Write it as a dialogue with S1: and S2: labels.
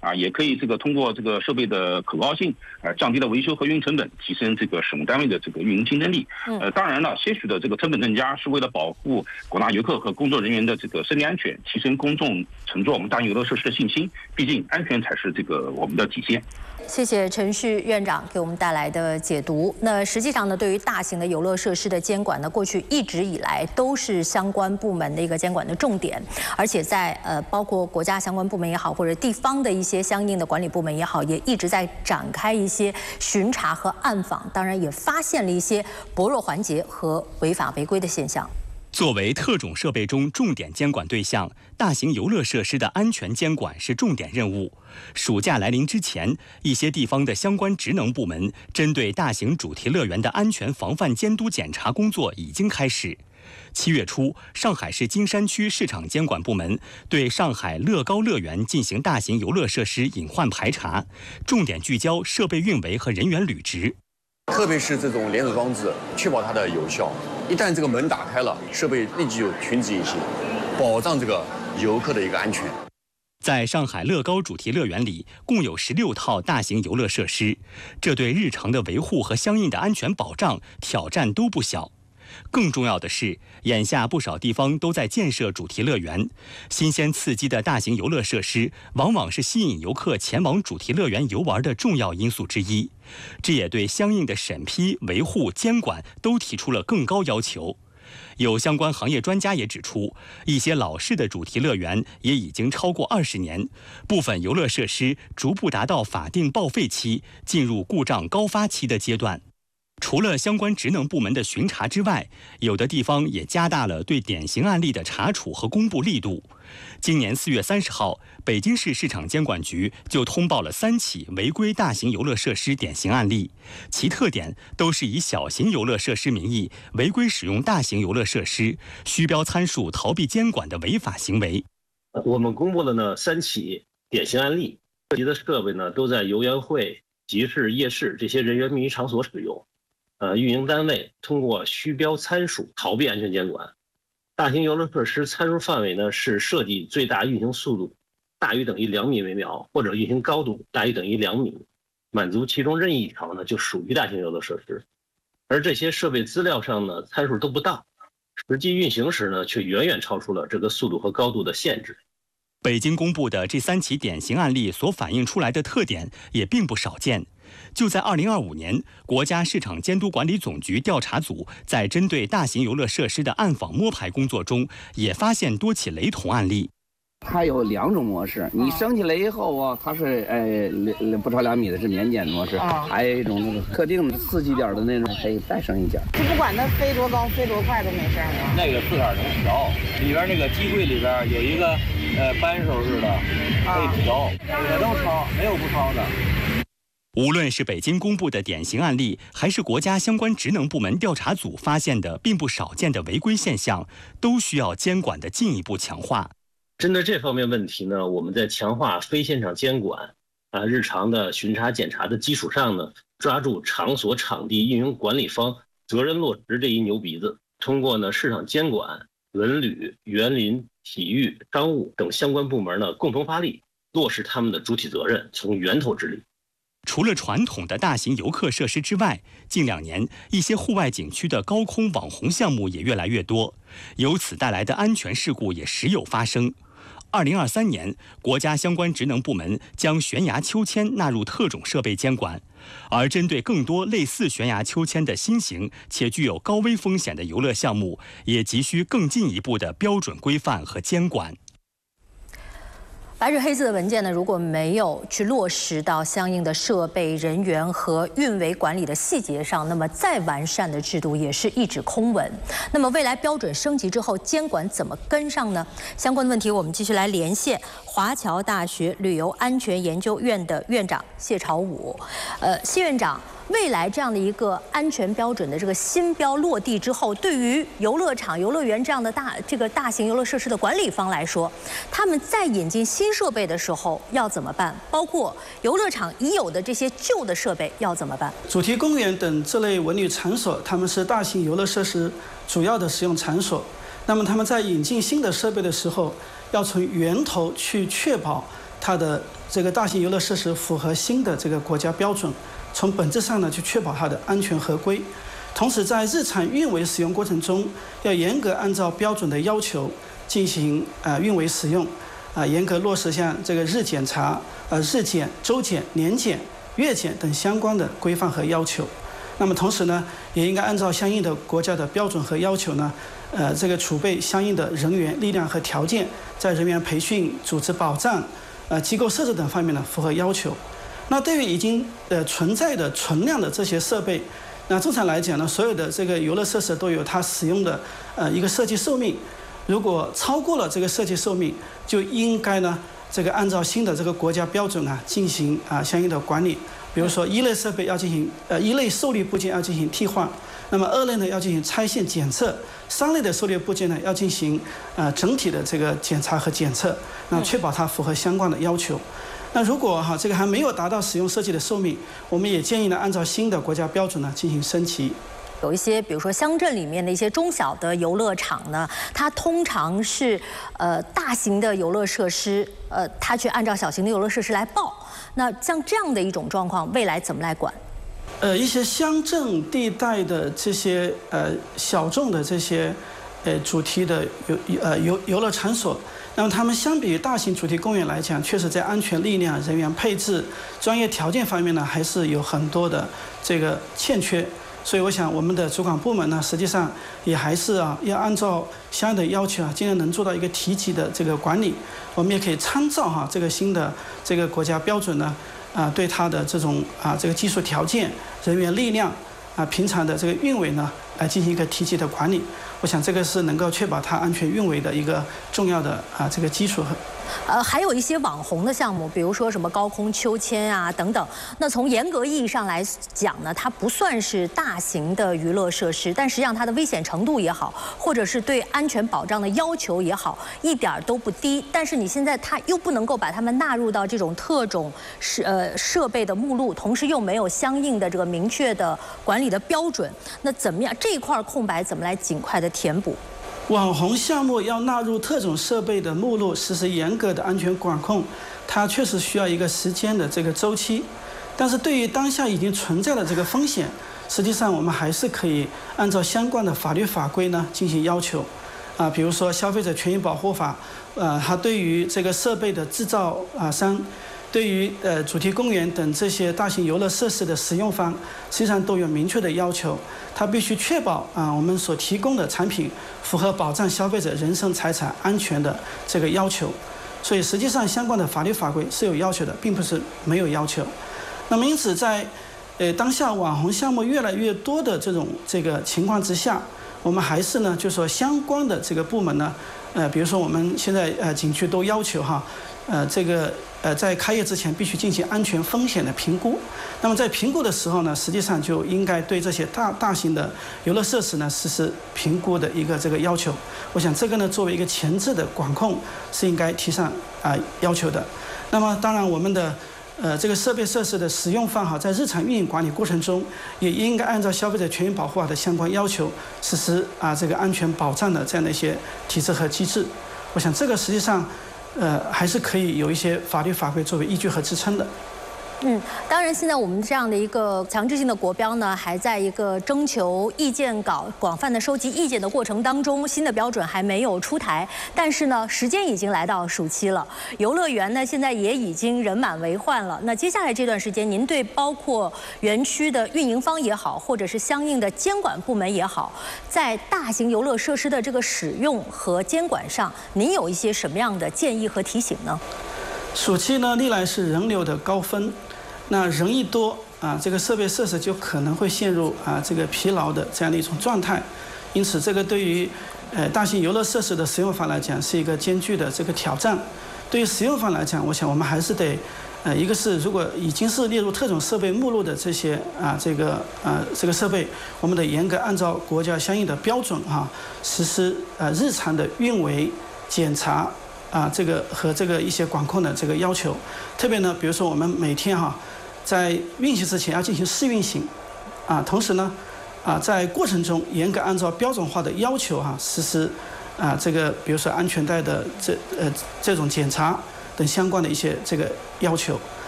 S1: 也可以通过设备的可靠性，降低了维修和运营成本，提升使用单位的运营竞争力。当然了，些许的成本增加是为了保护广大游客和工作人员的生命安全，提升公众乘坐我们大型游乐设施的信心。毕竟安全才是我们的底线。
S2: 谢谢陈旭院长给我们带来的解读。那实际上呢，对于大型的游乐设施的监管呢，过去一直以来都是相关部门的一个监管的重点，而且在包括国家相关部门也好，或者地方的一些相应的管理部门也好，也一直在展开一些巡查和暗访，当然也发现了一些薄弱环节和违法违规的现象。
S3: 作为特种设备中重点监管对象，大型游乐设施的安全监管是重点任务。暑假来临之前，一些地方的相关职能部门针对大型主题乐园的安全防范监督检查工作已经开始。7月初，上海市金山区市场监管部门对上海乐高乐园进行大型游乐设施隐患排查，重点聚焦设备运维和人员履职。
S4: 特别是这种连锁装置，确保它的有效。一旦这个门打开了，设备立即有群指引性，保障游客的一个安全。
S3: 在上海乐高主题乐园里，共有16套大型游乐设施，这对日常的维护和相应的安全保障挑战都不小。更重要的是，眼下不少地方都在建设主题乐园，新鲜刺激的大型游乐设施往往是吸引游客前往主题乐园游玩的重要因素之一。这也对相应的审批、维护、监管都提出了更高要求。有相关行业专家也指出，一些老式的主题乐园也已经超过20年，部分游乐设施逐步达到法定报废期，进入故障高发期的阶段。除了相关职能部门的巡查之外，有的地方也加大了对典型案例的查处和公布力度。今年4月30号，北京市市场监管局就通报了3起违规大型游乐设施典型案例，其特点都是以小型游乐设施名义违规使用大型游乐设施，虚标参数逃避监管的违法行为。
S5: 我们公布了3起典型案例，涉及的设备都在游园会、集市、夜市这些人员密集场所使用。运营单位通过虚标参数逃避安全监管。大型游乐设施参数范围是设计最大运行速度大于等于2米每秒，或者运行高度大于等于2米，满足其中任意一条就属于大型游乐设施。而这些设备资料上参数都不到，实际运行时却远远超出了这个速度和高度的限制。
S3: 北京公布的这3起典型案例所反映出来的特点也并不少见。就在2025年，国家市场监督管理总局调查组在针对大型游乐设施的暗访摸排工作中，也发现多起雷同案例。
S6: 它有2种模式，你升起来以后它是不超2米的是免检模式，还有一种特定的刺激点的那种可以再升1点。
S7: 就不管它飞多高飞多快都没事吗？
S8: 那个自个儿能调，里边那个机柜里边有一个扳手似的，可以调，哪个都超，没有不超的。
S3: 无论是北京公布的典型案例，还是国家相关职能部门调查组发现的并不少见的违规现象，都需要监管的进一步强化。
S5: 针对这方面问题我们在强化非现场监管日常的巡查检查的基础上抓住场所场地运营管理方责任落实这一牛鼻子，通过市场监管、文旅、园林、体育、商务等相关部门共同发力，落实他们的主体责任，从源头治理。
S3: 除了传统的大型游客设施之外，近2年一些户外景区的高空网红项目也越来越多，由此带来的安全事故也时有发生。2023年，国家相关职能部门将悬崖秋千纳入特种设备监管，而针对更多类似悬崖秋千的新型且具有高危风险的游乐项目，也急需更进一步的标准规范和监管。
S2: 白纸黑字的文件呢，如果没有去落实到相应的设备、人员和运维管理的细节上，那么再完善的制度也是一纸空文。那么未来标准升级之后，监管怎么跟上呢？相关的问题，我们继续来连线华侨大学旅游安全研究院的院长谢朝武。谢院长，未来这样的一个安全标准的这个新标落地之后，对于游乐场、游乐园这样的大型游乐设施的管理方来说，他们在引进新设备的时候要怎么办？包括游乐场已有的这些旧的设备要怎么办？
S9: 主题公园等这类文旅场所，他们是大型游乐设施主要的使用场所。那么他们在引进新的设备的时候，要从源头去确保它的这个大型游乐设施符合新的这个国家标准，从本质上呢去确保它的安全合规。同时，在日常运维使用过程中，要严格按照标准的要求进行运维使用，严格落实像这个日检查、日检、周检、年检、月检等相关的规范和要求。那么同时呢，也应该按照相应的国家的标准和要求呢，这个储备相应的人员、力量和条件，在人员培训、组织保障、机构设置等方面呢符合要求。那对于已经存在的存量的这些设备，那正常来讲呢，所有的这个游乐设施都有它使用的一个设计寿命。如果超过了这个设计寿命，就应该呢这个按照新的这个国家标准呢进行相应的管理。比如说一类设备要进行一类受力部件要进行替换，那么二类呢要进行拆线检测，三类的受力部件呢要进行整体的这个检查和检测，那确保它符合相关的要求。那如果这个还没有达到使用设计的寿命，我们也建议呢按照新的国家标准呢进行升级。
S2: 有一些，比如说乡镇里面的一些中小的游乐场呢，它通常是大型的游乐设施，它去按照小型的游乐设施来报。那像这样的一种状况，未来怎么来管？
S9: 一些乡镇地带的这些小众的这些主题的游乐场所，那么他们相比于大型主题公园来讲，确实在安全力量、人员配置、专业条件方面呢，还是有很多的这个欠缺。所以我想我们的主管部门呢，实际上也还是要按照相应的要求尽量能做到一个提级的这个管理。我们也可以参照这个新的这个国家标准呢，对它的这种这个技术条件、人员力量平常的这个运维呢，来进行一个提级的管理。我想这个是能够确保它安全运维的一个重要的这个基础。
S2: 还有一些网红的项目，比如说什么高空秋千等等。那从严格意义上来讲呢，它不算是大型的娱乐设施，但实际上它的危险程度也好，或者是对安全保障的要求也好，一点都不低。但是你现在它又不能够把它们纳入到这种特种设备的目录，同时又没有相应的这个明确的管理的标准。那怎么样这一块空白怎么来尽快的填补？
S9: 网红项目要纳入特种设备的目录，实施严格的安全管控，它确实需要一个时间的这个周期。但是对于当下已经存在的这个风险，实际上我们还是可以按照相关的法律法规呢进行要求。比如说《消费者权益保护法》，它对于这个设备的制造商，对于主题公园等这些大型游乐设施的使用方，实际上都有明确的要求。它必须确保我们所提供的产品符合保障消费者人身财产安全的这个要求。所以实际上相关的法律法规是有要求的，并不是没有要求。那么因此在当下网红项目越来越多的这个情况之下，我们还是呢就是说相关的这个部门呢，比如说我们现在景区都要求在开业之前必须进行安全风险的评估。那么在评估的时候呢，实际上就应该对这些大型的游乐设施呢实施评估的一个这个要求。我想这个呢作为一个前置的管控是应该提上要求的。那么当然我们的这个设备设施的使用方在日常运营管理过程中，也应该按照消费者权益保护法的相关要求实施这个安全保障的这样的一些体制和机制。我想这个实际上还是可以有一些法律法规作为依据和支撑的。
S2: 当然，现在我们这样的一个强制性的国标呢，还在一个征求意见稿、广泛的收集意见的过程当中，新的标准还没有出台。但是呢，时间已经来到暑期了，游乐园呢现在也已经人满为患了。那接下来这段时间，您对包括园区的运营方也好，或者是相应的监管部门也好，在大型游乐设施的这个使用和监管上，您有一些什么样的建议和提醒呢？
S9: 暑期呢，历来是人流的高峰。那人一多这个设备设施就可能会陷入这个疲劳的这样的一种状态，因此这个对于大型游乐设施的使用方来讲是一个艰巨的这个挑战。对于使用方来讲，我想我们还是得一个是如果已经是列入特种设备目录的这些这个设备，我们得严格按照国家相应的标准实施日常的运维检查这个和这个一些管控的这个要求。特别呢，比如说我们每天在运行之前要进行试运行，同时呢，在过程中严格按照标准化的要求实施这个比如说安全带的这种检查， 等相关的一些这个要求。